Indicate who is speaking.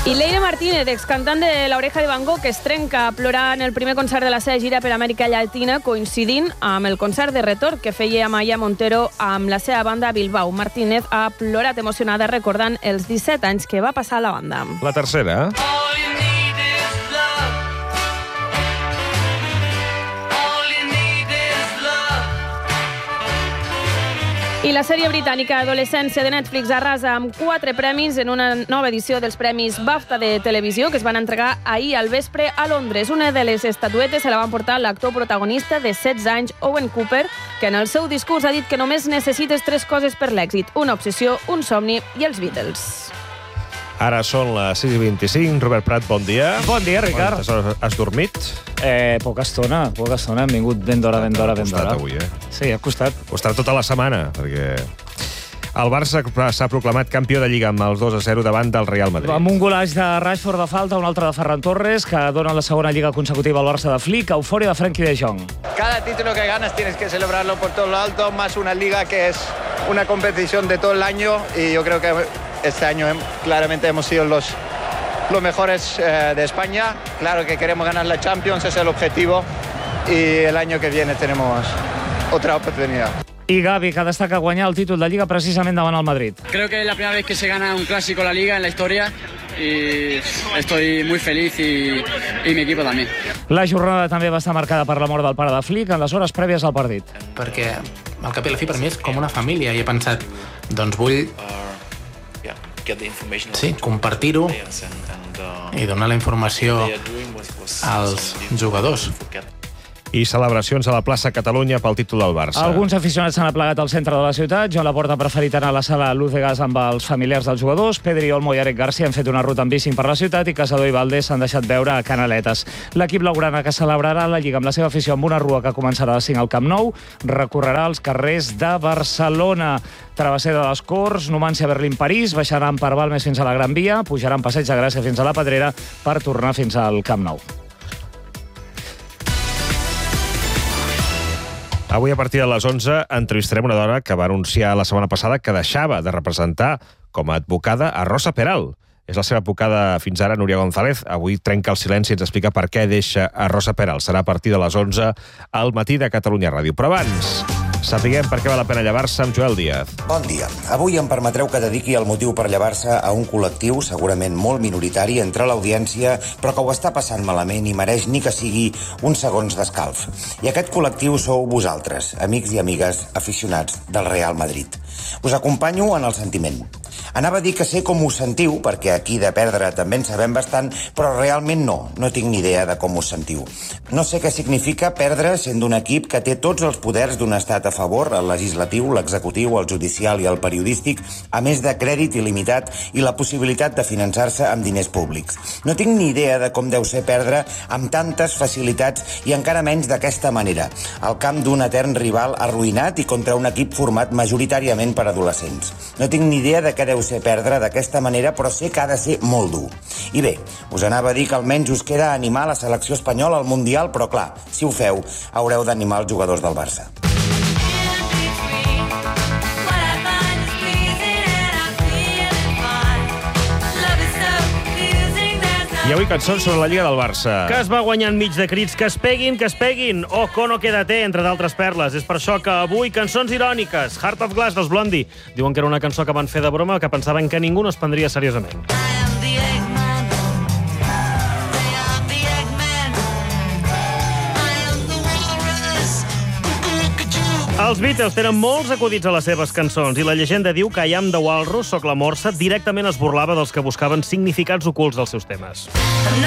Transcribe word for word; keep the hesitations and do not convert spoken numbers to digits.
Speaker 1: I Leire Martínez, excantant de La Oreja de Van Gogh, que es trenca a plorar en el primer concert de la seva gira per Amèrica Llatina, coincidint amb el concert de retorn que feia Amaya Montero amb la seva banda a Bilbao. Martínez ha plorat emocionada recordant els disset anys que va passar a la banda.
Speaker 2: La tercera.
Speaker 1: I la sèrie britànica Adolescència de Netflix arrasa amb quatre premis en una nova edició dels Premis BAFTA de televisió que es van entregar ahir al vespre a Londres. Una de les estatuetes se la van portar l'actor protagonista de setze anys, Owen Cooper, que en el seu discurs ha dit que només necessites tres coses per l'èxit: una obsessió, un somni i els Beatles.
Speaker 2: Ara són les sis i vint-i-cinc. Robert Prat, bon dia.
Speaker 3: Bon dia, Ricard.
Speaker 2: Quantes hores has dormit?
Speaker 3: Eh, poca estona, poca estona. Hem vingut ben d'hora, ben d'hora, ben d'hora.
Speaker 2: Avui, eh?
Speaker 3: Sí, ha costat.
Speaker 2: Costarà tota la setmana, perquè el Barça s'ha proclamat campió de Lliga amb els dos a zero davant del Real Madrid.
Speaker 3: Amb un golaix de Rashford de falta, un altre de Ferran Torres, que dona la segona Lliga consecutiva al Barça de Flick, eufòria de Frenkie de Jong.
Speaker 4: Cada título que ganas tienes que celebrarlo por todo lo alto, más una Liga que es una competición de todo el año, y yo creo que este año claramente hemos sido los, los mejores eh, de España. Claro que queremos ganar la Champions, ese es el objetivo, y el año que viene tenemos otra oportunidad.
Speaker 3: I Gavi, que destaca guanyar el títol de Lliga precisament davant el Madrid.
Speaker 5: Creo que es la primera vez que se gana un clásico la Liga en la historia y estoy muy feliz y, y mi equipo también.
Speaker 3: La jornada també va estar marcada per la mort del pare de Flick en les hores prèvies al partit.
Speaker 6: Perquè al cap i a la fi per mi és com una família i he pensat, doncs vull sí, compartir-ho i donar la informació als jugadors.
Speaker 2: I celebracions a la plaça Catalunya pel títol del Barça.
Speaker 3: Alguns aficionats s'han aplegat al centre de la ciutat. Joan Laporta ha preferit anar a la sala Luz de Gas amb els familiars dels jugadors. Pedri Olmo i Eric Garcia han fet una ruta amb bicing per la ciutat i Casador i Valdés s'han deixat veure a Canaletes. L'equip blaugrana, que celebrarà la Lliga amb la seva afició amb una rua que començarà a les cinc al Camp Nou, recorrerà els carrers de Barcelona. Travessera de les Corts, Numància, Berlín, París, baixaran per Balmes fins a la Gran Via, pujaran Passeig de Gràcia fins a la Pedrera per tornar fins al Camp Nou.
Speaker 2: Avui, a partir de les onze, entrevistarem una dona que va anunciar la setmana passada que deixava de representar com a advocada a Rosa Peral. És la seva advocada fins ara, Núria González. Avui trenca el silenci i ens explica per què deixa a Rosa Peral. Serà a partir de les onze al matí de Catalunya Ràdio. Però abans, sapiguem per què val la pena llevar-se amb Joel Díaz.
Speaker 7: Bon dia. Avui em permetreu que dediqui el motiu per llevar-se a un col·lectiu segurament molt minoritari entre l'audiència, però que ho està passant malament i mereix ni que sigui uns segons d'escalf. I aquest col·lectiu sou vosaltres, amics i amigues aficionats del Real Madrid. Us acompanyo en el sentiment. Anava a dir que sé com us sentiu, perquè aquí de perdre també en sabem bastant, però realment no, no tinc ni idea de com us sentiu. No sé què significa perdre sent d'un equip que té tots els poders d'un estat a favor, el legislatiu, l'executiu, el judicial i el periodístic, a més de crèdit il·limitat i la possibilitat de finançar-se amb diners públics. No tinc ni idea de com deu ser perdre amb tantes facilitats i encara menys d'aquesta manera, al camp d'un etern rival arruïnat i contra un equip format majoritàriament per adolescents. No tinc ni idea de què deu ser perdre d'aquesta manera, però sé que ha de ser molt dur. I bé, us anava a dir que almenys us queda animar la selecció espanyola al Mundial, però clar, si ho feu, haureu d'animar els jugadors del Barça.
Speaker 2: I avui cançons sobre la Lliga del Barça.
Speaker 8: Que es va guanyar enmig de crits, que es peguin, que es peguin. Ojo, no quédate, entre d'altres perles. És per això que avui cançons iròniques. Heart of Glass dels Blondie. Diuen que era una cançó que van fer de broma, que pensaven que ningú no es prendria seriosament. Els Beatles tenen molts acudits a les seves cançons i la llegenda diu que I Am the Walrus, Soc la Morsa, directament es burlava dels que buscaven significats ocults dels seus temes.